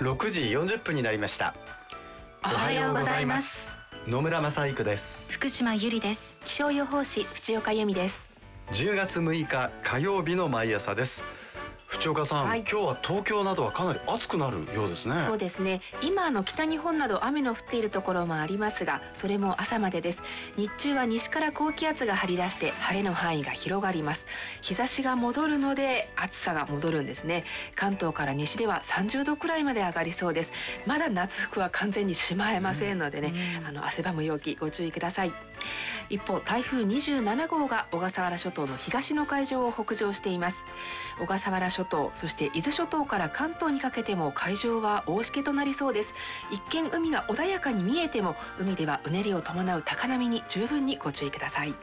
6時40分になりました。 おはようございます。 野村正育です。 福島ゆりです。 気象予報士淵岡由美です。 10月6日火曜日の毎朝です。淵岡さん、今日は東京などはかなり暑くなるようですね。 そうですね。今北日本など雨の降っているところもありますが、それも朝までです。日中は西から高気圧が張り出して晴れの範囲が広がります。日差しが戻るので暑さが戻るんですね。関東から西では30度くらいまで上がりそうです。まだ夏服は完全にしまえませんのでね、汗ばむ陽気ご注意ください。一方、台風27号が小笠原諸島の東の海上を北上しています。小笠原諸島、そして伊豆諸島から関東にかけても海上は大しけとなりそうです。一見海が穏やかに見えても、海ではうねりを伴う高波に十分にご注意ください。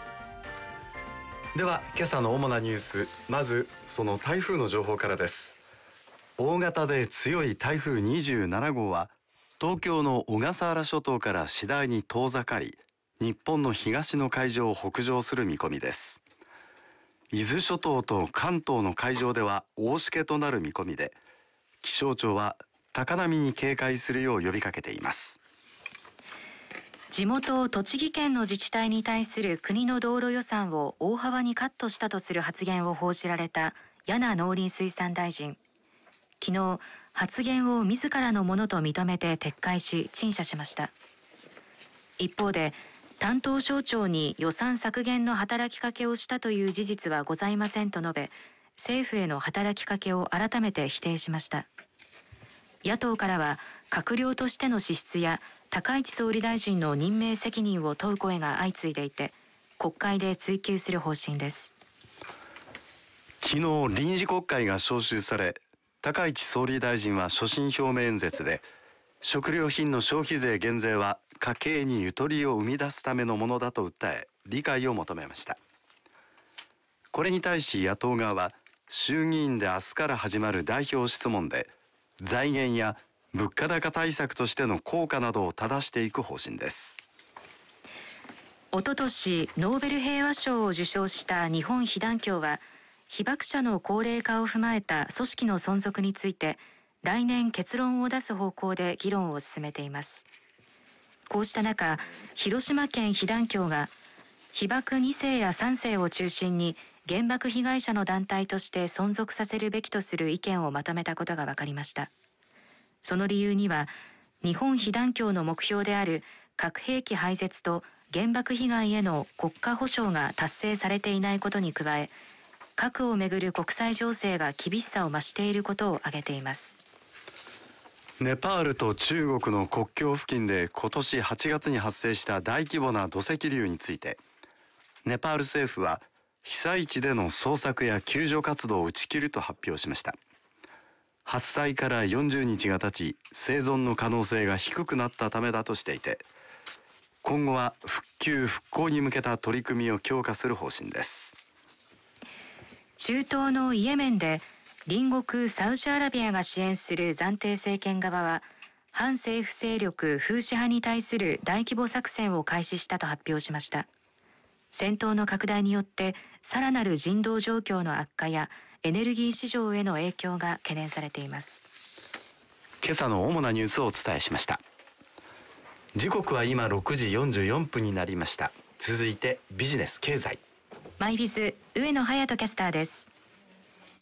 では今朝の主なニュース、まずその台風の情報からです。大型で強い台風27号は東京の小笠原諸島から次第に遠ざかり、日本の東の海上を北上する見込みです。伊豆諸島と関東の海上では大しけとなる見込みで、気象庁は高波に警戒するよう呼びかけています。 地元栃木県の自治体に対する国の道路予算を大幅にカットしたとする発言を報じられた簗農林水産大臣。昨日、発言を自らのものと認めて撤回し陳謝しました。一方で、担当省庁に予算削減の働きかけをしたという事実はございませんと述べ、政府への働きかけを改めて否定しました。野党からは、閣僚としての資質や高市総理大臣の任命責任を問う声が相次いでいて、国会で追及する方針です。 昨日、臨時国会が召集され、高市総理大臣は所信表明演説で、食料品の消費税減税は家計にゆとりを生み出すためのものだと訴え、理解を求めました。これに対し野党側は、衆議院で明日から始まる代表質問で、財源や物価高対策としての効果などを正していく方針です。 おととしノーベル平和賞を受賞した日本被団協は、被爆者の高齢化を踏まえた組織の存続について、来年結論を出す方向で議論を進めています。こうした中、広島県被団協が被爆2世や3世を中心に原爆被害者の団体として存続させるべきとする意見をまとめたことが分かりました。その理由には、日本被団協の目標である核兵器廃絶と原爆被害への国家保障が達成されていないことに加え、核をめぐる国際情勢が厳しさを増していることを挙げています。 ネパールと中国の国境付近で今年8月に発生した大規模な土石流について、ネパール政府は被災地での捜索や救助活動を打ち切ると発表しました。発災から40日が経ち、生存の可能性が低くなったためだとしていて、今後は復旧復興に向けた取り組みを強化する方針です。 中東のイエメンで隣国サウジアラビアが支援する暫定政権側は、反政府勢力フーシ派に対する大規模作戦を開始したと発表しました。戦闘の拡大によってさらなる人道状況の悪化やエネルギー市場への影響が懸念されています。 今朝の主なニュースをお伝えしました。時刻は今6時44分になりました。続いてビジネス経済。 マイビズ上野隼人キャスターです。